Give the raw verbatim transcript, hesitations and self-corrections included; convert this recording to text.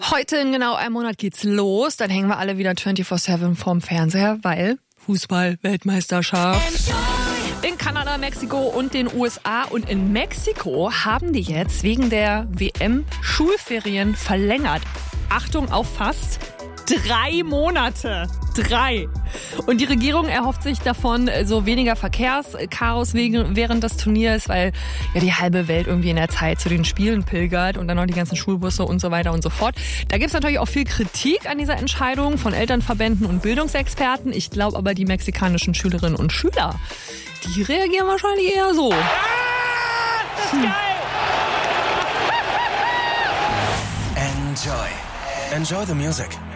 Heute in genau einem Monat geht's los. Dann hängen wir alle wieder vierundzwanzig sieben vorm Fernseher, weil Fußball-Weltmeisterschaft. In Kanada, Mexiko und den U S A. Und in Mexiko haben die jetzt wegen der W M Schulferien verlängert. Achtung auf fast drei Monate. Drei. Und die Regierung erhofft sich davon so weniger Verkehrschaos während des Turniers, weil ja die halbe Welt irgendwie in der Zeit zu den Spielen pilgert und dann noch die ganzen Schulbusse und so weiter und so fort. Da gibt's natürlich auch viel Kritik an dieser Entscheidung von Elternverbänden und Bildungsexperten. Ich glaube aber, die mexikanischen Schülerinnen und Schüler, die reagieren wahrscheinlich eher so. Ah, das ist geil! Enjoy. Enjoy the music.